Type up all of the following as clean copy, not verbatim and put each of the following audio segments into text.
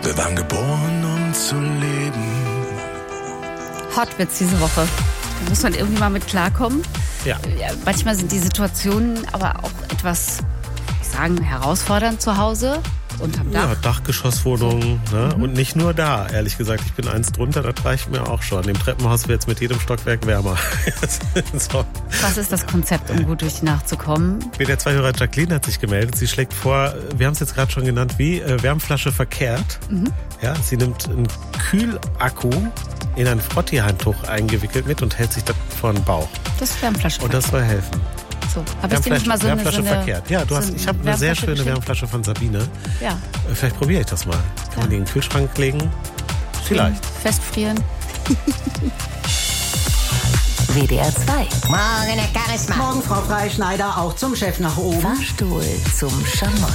Wir waren geboren, um zu leben. Hot wird's diese Woche. Da muss man irgendwie mal mit klarkommen. Ja. Manchmal sind die Situationen aber auch etwas, herausfordernd zu Hause. Unterm Dach. Ja, Dachgeschosswohnung. Ne? Und nicht nur da, ehrlich gesagt. Ich bin eins drunter, das reicht mir auch schon. Im Treppenhaus wird es mit jedem Stockwerk wärmer. So. Was ist das Konzept, um gut durch die Nacht zu kommen? Der Zweihörer Jacqueline hat sich gemeldet. Sie schlägt vor, wir haben es jetzt gerade schon genannt, wie Wärmflasche verkehrt. Ja, sie nimmt einen Kühlakku in ein Frottee-Handtuch eingewickelt mit und hält sich das vor den Bauch. Das ist Wärmflasche. Und das soll helfen. So, habe ich dir nicht mal so Wärmflasche eine verkehrt. Ja, ich habe eine sehr schöne Wärmflasche von Sabine. Ja. Vielleicht probiere ich das mal. Kann man die in den Kühlschrank legen? Vielleicht. Festfrieren. WDR 2. Morgen, Herr Charisma. Morgen, Frau Freischneider, auch zum Chef nach oben. Fahrstuhl zum Schamott.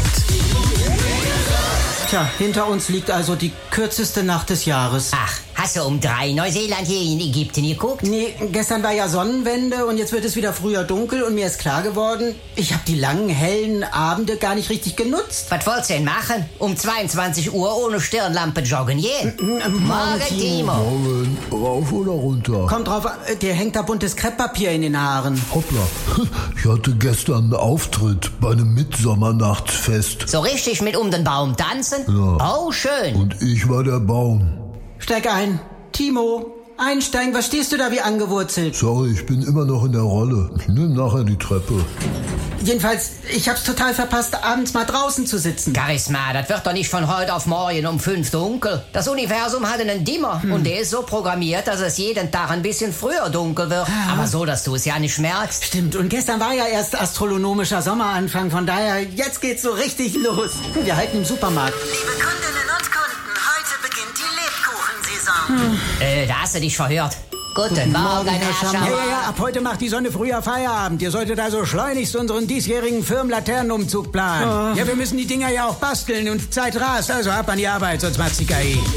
Tja, hinter uns liegt also die kürzeste Nacht des Jahres. Ach, hast du um 3 Neuseeland hier in Ägypten geguckt? Nee, gestern war ja Sonnenwende und jetzt wird es wieder früher dunkel und mir ist klar geworden, ich habe die langen, hellen Abende gar nicht richtig genutzt. Was wollt's denn machen? Um 22 Uhr ohne Stirnlampe joggen gehen? Morgen, Timo. Morgen, rauf oder runter? Kommt drauf, dir hängt da buntes Krepppapier in den Haaren. Hoppla, ich hatte gestern einen Auftritt bei einem Mitsommernachtsfest. So richtig mit um den Baum tanzen? Ja. Oh, schön. Und ich war der Baum. Steig ein. Timo, einsteigen, was stehst du da wie angewurzelt? Sorry, ich bin immer noch in der Rolle. Ich nehme nachher die Treppe. Jedenfalls, ich hab's total verpasst, abends mal draußen zu sitzen. Charisma, das wird doch nicht von heute auf morgen um 5 dunkel. Das Universum hat einen Dimmer und der ist so programmiert, dass es jeden Tag ein bisschen früher dunkel wird. Aber so, dass du es ja nicht merkst. Stimmt, und gestern war ja erst astronomischer Sommeranfang, von daher, jetzt geht's so richtig los. Wir halten im Supermarkt. Liebe Kundinnen und Kunden, heute beginnt die Lebkuchensaison. Da hast du dich verhört. Guten Morgen, Herr Schammer. Ja, ab heute macht die Sonne früher Feierabend. Ihr solltet also schleunigst unseren diesjährigen Firmenlaternenumzug planen. Ja, wir müssen die Dinger ja auch basteln und Zeit rast. Also ab an die Arbeit, sonst macht's die KI.